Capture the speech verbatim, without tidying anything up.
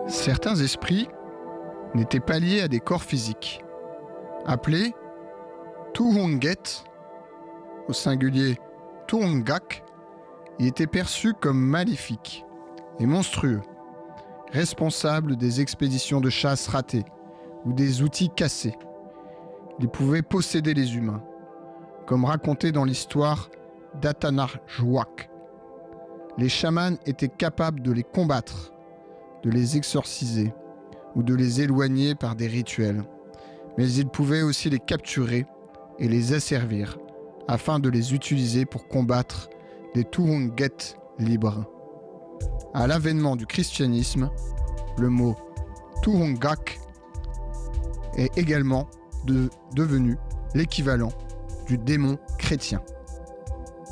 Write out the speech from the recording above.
Certains esprits n'étaient pas liés à des corps physiques. Appelés Tuhunget, au singulier Tuhungak, ils étaient perçus comme maléfiques et monstrueux, responsables des expéditions de chasse ratées ou des outils cassés. Ils pouvaient posséder les humains, comme raconté dans l'histoire d'Atanarjuak. Les chamans étaient capables de les combattre, de les exorciser ou de les éloigner par des rituels. Mais ils pouvaient aussi les capturer et les asservir afin de les utiliser pour combattre des Tuhunget libres. À l'avènement du christianisme, le mot Tuhungak est également de, devenu l'équivalent du démon chrétien.